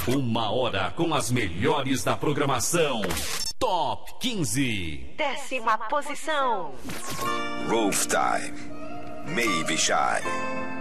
Uma hora com as melhores da programação. Top 15. 10ª posição. Roof Time. Maybe Shy.